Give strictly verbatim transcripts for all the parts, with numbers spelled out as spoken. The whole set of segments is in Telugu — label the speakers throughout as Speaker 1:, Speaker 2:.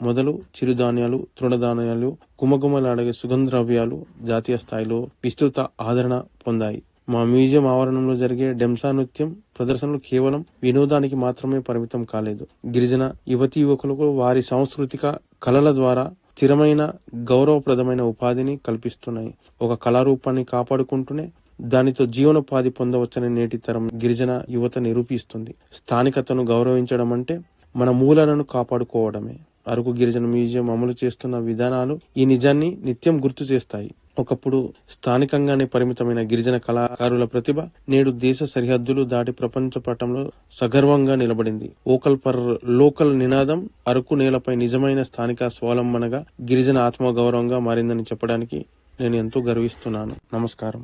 Speaker 1: మొదలు చిరుధాన్యాలు, తృణధాన్యాలు, గుమగుమలాడే సుగంధ ద్రవ్యాలు జాతీయ స్థాయిలో విస్తృత ఆదరణ పొందాయి. మా మ్యూజియం ఆవరణంలో జరిగే డెంసా నృత్యం ప్రదర్శనలు కేవలం వినోదానికి మాత్రమే పరిమితం కాలేదు. గిరిజన యువతీ యువకులకు వారి సాంస్కృతిక కళల ద్వారా స్థిరమైన గౌరవప్రదమైన ఉపాధిని కల్పిస్తున్నాయి. ఒక కళారూపాన్ని కాపాడుకుంటూనే దానితో జీవనోపాధి పొందవచ్చని నేటి తరం గిరిజన యువత నిరూపిస్తుంది. స్థానికతను గౌరవించడం అంటే మన మూలాలను కాపాడుకోవడమే. అరకు గిరిజన మ్యూజియం అమలు చేస్తున్న విధానాలు ఈ నిజాన్ని నిత్యం గుర్తు చేస్తాయి. ఒకప్పుడు స్థానికంగానే పరిమితమైన గిరిజన కళాకారుల ప్రతిభ నేడు దేశ సరిహద్దులు దాటి ప్రపంచ పటంలో సగర్వంగా నిలబడింది. వోకల్ ఫర్ లోకల్ నినాదం అరకు నేలపై నిజమైన స్థానిక స్వావలంబనగా, గిరిజన ఆత్మగౌరవంగా మారిందని చెప్పడానికి నేను ఎంతో గర్విస్తున్నాను. నమస్కారం.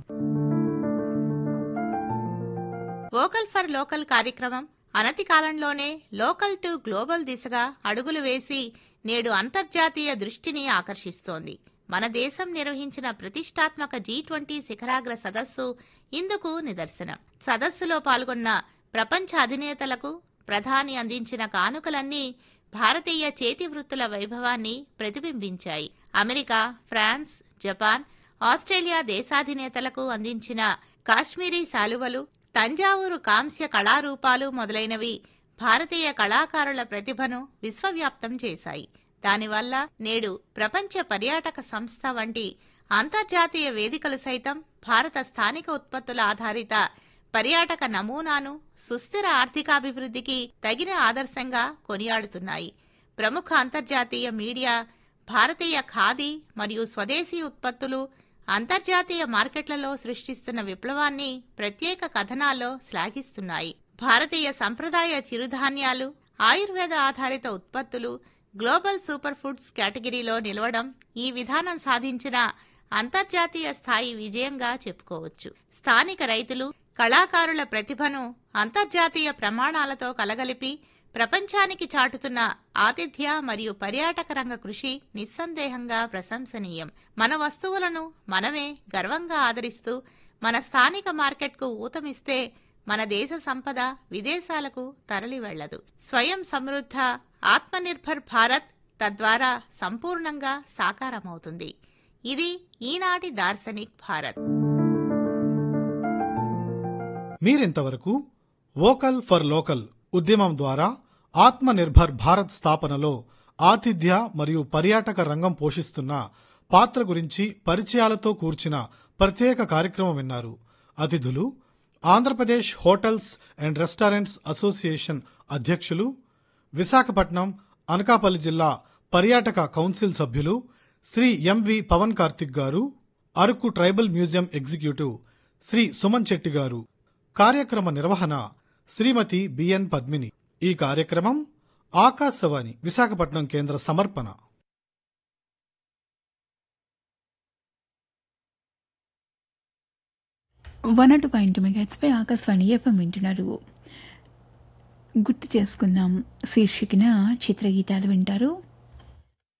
Speaker 2: వోకల్ ఫర్ లోకల్ కార్యక్రమం అనతి కాలంలోనే లోకల్ టు గ్లోబల్ దిశగా అడుగులు వేసి నేడు అంతర్జాతీయ దృష్టిని ఆకర్షిస్తోంది. మన దేశం నిర్వహించిన ప్రతిష్టాత్మక జీ ట్వంటీ శిఖరాగ్ర సదస్సు ఇందుకు నిదర్శనం. సదస్సులో పాల్గొన్న ప్రపంచ అధినేతలకు ప్రధాని అందించిన కానుకలన్నీ భారతీయ చేతి వృత్తుల వైభవాన్ని ప్రతిబింబించాయి. అమెరికా, ఫ్రాన్స్, జపాన్, ఆస్ట్రేలియా దేశాధినేతలకు అందించిన కాశ్మీరీ శాలువలు, తంజావూరు కాంస్య కళారూపాలు మొదలైనవి భారతీయ కళాకారుల ప్రతిభను విశ్వవ్యాప్తం చేశాయి. దానివల్ల నేడు ప్రపంచ పర్యాటక సంస్థ వంటి అంతర్జాతీయ వేదికలు సైతం భారత స్థానిక ఉత్పత్తుల ఆధారిత పర్యాటక నమూనాను సుస్థిర ఆర్థికాభివృద్ధికి తగిన ఆదర్శంగా కొనియాడుతున్నాయి. ప్రముఖ అంతర్జాతీయ మీడియా భారతీయ ఖాదీ మరియు స్వదేశీ ఉత్పత్తులు అంతర్జాతీయ మార్కెట్లలో సృష్టిస్తున్న విప్లవాన్ని ప్రత్యేక కథనాల్లో శ్లాఘిస్తున్నాయి. భారతీయ సంప్రదాయ చిరుధాన్యాలు, ఆయుర్వేద ఆధారిత ఉత్పత్తులు గ్లోబల్ సూపర్ ఫుడ్స్ కేటగిరీలో నిలవడం ఈ విధానం సాధించిన అంతర్జాతీయ స్థాయి విజయంగా చెప్పుకోవచ్చు. స్థానిక రైతులు, కళాకారుల ప్రతిభను అంతర్జాతీయ ప్రమాణాలతో కలగలిపి ప్రపంచానికి చాటుతున్న ఆతిథ్య మరియు పర్యాటక రంగ కృషి నిస్సందేహంగా ప్రశంసనీయం. మన వస్తువులను మనమే గర్వంగా ఆదరిస్తూ మన స్థానిక మార్కెట్కు ఊతమిస్తే మన దేశ సంపద విదేశాలకు తరలి వెళ్లదు. స్వయం సమృద్ధ ఆత్మనిర్భర్ భారత్ తద్వారా సంపూర్ణంగా సాకారమవుతుంది. ఇది ఈనాటి దార్శనిక్ భారత్.
Speaker 3: మీరింతవరకు వోకల్ ఫర్ లోకల్ ఉద్యమం ద్వారా ఆత్మనిర్భర్ భారత్ స్థాపనలో ఆతిథ్య మరియు పర్యాటక రంగం పోషిస్తున్న పాత్ర గురించి పరిచయాలతో కూర్చిన ప్రత్యేక కార్యక్రమం విన్నారు. అతిథులు Andhra Pradesh hotels and restaurants association అధ్యక్షులు, విశాఖపట్నం, అనకాపల్లి జిల్లా పర్యాటక కౌన్సిల్ సభ్యులు శ్రీ ఎంవి పవన్ కార్తిక్ గారు, Araku tribal museum executive Shri Suman Chetty గారు. కార్యక్రమ నిర్వహణ శ్రీమతి బిఎన్ పద్మిని. ఈ కార్యక్రమం ఆకాశవాణి విశాఖపట్నం కేంద్ర సమర్పణ.
Speaker 4: వన్ అటు పాయింట్ మెగాట్స్ పై ఆకాశవాణి ఎఫ్ఎం వింటున్నారు. గుర్తు చేసుకుందాం శీర్షికన చిత్రగీతాలు వింటారు.